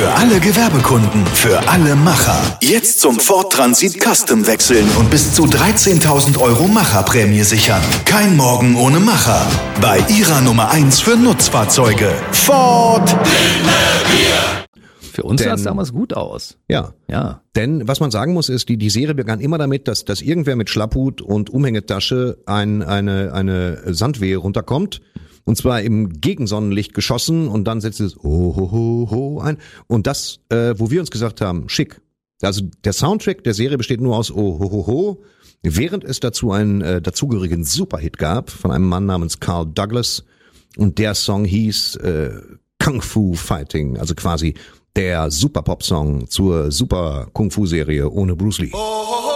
Für alle Gewerbekunden, für alle Macher. Jetzt zum Ford Transit Custom wechseln und bis zu 13.000 € Macherprämie sichern. Kein Morgen ohne Macher. Bei Ihrer Nummer 1 für Nutzfahrzeuge. Ford. Für uns sah es damals gut aus. Ja. Denn was man sagen muss ist, die Serie begann immer damit, dass irgendwer mit Schlapphut und Umhängetasche eine Sandwehe runterkommt. Und zwar im Gegensonnenlicht geschossen und dann setzt es oh, ho, ho, ho ein. Und das, wo wir uns gesagt haben, schick. Also der Soundtrack der Serie besteht nur aus oh, ho, ho, ho. Während es dazu einen dazugehörigen Superhit gab von einem Mann namens Carl Douglas. Und der Song hieß Kung Fu Fighting, also quasi der Super-Pop-Song zur Super-Kung-Fu-Serie ohne Bruce Lee.